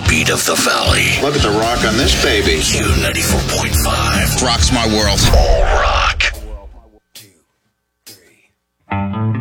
heartbeat of the valley. Look at the rock on this baby. Q94.5 rocks my world. All right.